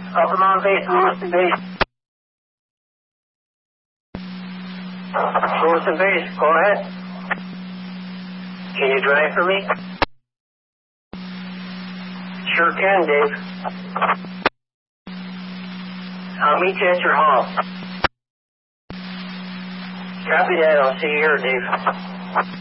Up and on base, Lewiston base. Lewiston base, go ahead. Can you drive for me? Sure can, Dave. I'll meet you at your hall. Copy that. I'll see you here, Dave.